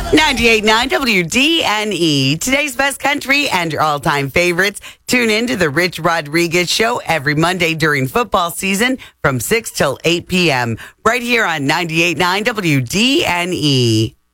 98.9 WDNE, today's best country and your all-time favorites. Tune in to the Rich Rodriguez Show every Monday during football season from 6 till 8 p.m. right here on 98.9 WDNE.